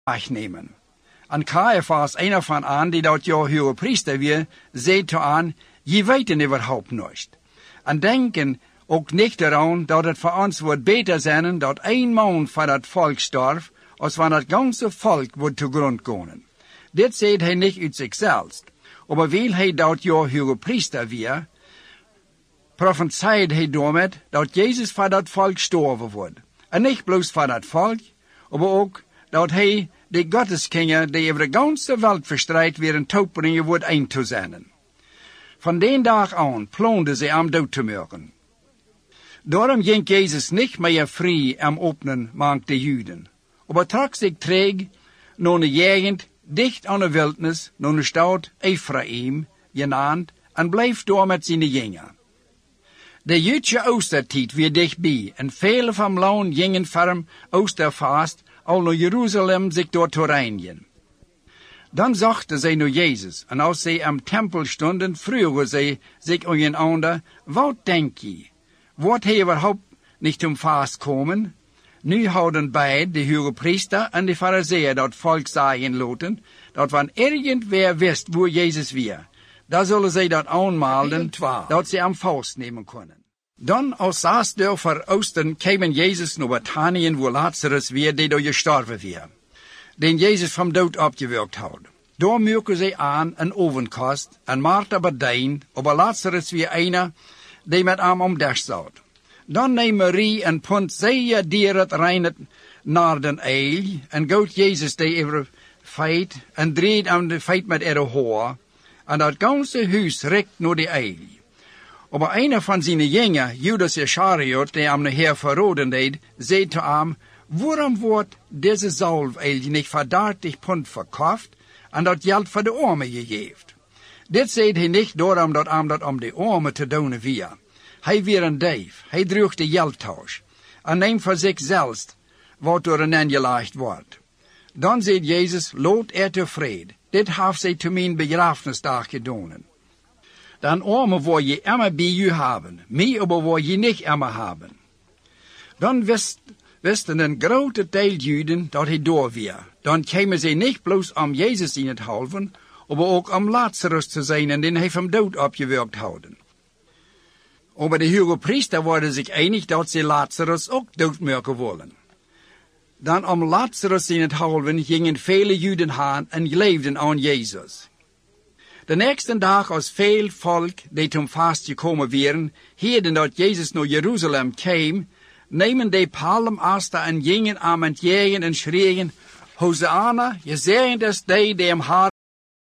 nemen. En Caiaphas, einer van aan die dat jou hoge priester weer, zei te aan, je weten überhaupt niet. En denken ook niet eraan dat het voor ons wordt beter zijn dat 1 man van dat volk starf, als van het ganze volk wordt te grond gaan. Dit zegt hij niet uit zichzelf, maar wil hij dat jou hoge priester weer, prophezeit hij daarmee dat Jezus voor dat volk sterven wordt. En niet bloos voor dat volk, maar ook dat hij de Goddeskinder die over de ganze wereld verstrijdt weer een touw brengen wordt eind te zijn. Van die dag aan plande ze hem dood te maken. Daarom ging Jezus niet meer vrij am openen mank de Juden, maar trok zich terug naar de gegend dicht aan de wildnis, naar de stad Ephraim, genaamd, en bleef daar met zijn jongeren. De Joodse Oostertijd weer dichtbij, en vele van land gingen voor hem Oosterfast al naar Jeruzalem zich door te reinigen. Dan zochten zij naar Jezus, en als zij am tempel stonden, vroegen zij zich einander, wat denk je? Wordt hij überhaupt niet om vast komen? Nu houden beide, de hoge priester en de fariseer, dat volk zeggen laten, dat van irgendwer wist waar Jezus weer. Dan zullen zij dat aanmelden, dat ze hem vastnemen kunnen. Dan als 6 dagen voor Oosten kwamen Jezus naar Bethanien, waar Lazarus weer, die door gestorven weer, den Jezus van dood opgewekt had. Daar merken zij aan een ovenkast, en Martha bedient, maar Lazarus weer einer, die met hem omdag zat. Dan neemt Marie een punt zeer dier het reinet naar den eil, en gaat Jezus die over feit, en dreed aan de feit met haar haar, en dat ganze huis rekt naar de eil. Maar einer van zijn jongeren, Judas Iscariot, die hem de Heer verraden deed, zei te hem, waarom wordt deze zalveil niet voor 30 pond verkocht, en dat geld voor de armen gegeven? Dit zei hij niet daarom dat hem dat om de armen te doen weer. Hij weer een dief, hij droeg de geldtausch, en neemt voor zichzelf wat door een aangelegd wordt. Dan zei Jezus, laat tevreden, dit heeft zij te mijn begrafenisdag gedaan. Dan armen wil je immer bij je hebben, mij aber wil je niet immer hebben. Dan wisten een grote deel Juden dat hij door weer. Dan kwamen ze niet bloos om Jezus in het helpen, maar ook om Lazarus te zijn en den hij van dood opgewekt houden. Maar de hoge priester worden zich einig dat ze Lazarus ook doodmaken willen. Dan om Lazarus in het helpen gingen vele Juden heen en geloofden aan Jezus. De nächste dag als veel volk die toen vast gekomen waren, hoorden dat Jezus naar Jeruzalem kwam, nemen de palmaster en gingen aan het jagen en schreeuwen, Hosanna, gezegend is die hem